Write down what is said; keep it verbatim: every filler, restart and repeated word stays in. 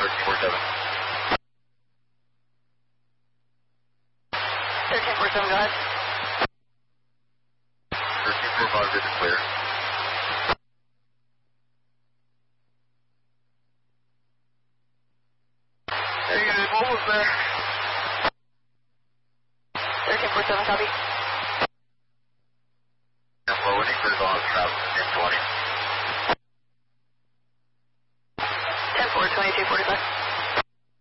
thirteen forty-seven. thirteen forty-seven, go ahead. thirteen forty-five, good and clear. Very good, almost there. thirteen forty-seven, copy. And low and clears on traffic, ten twenty.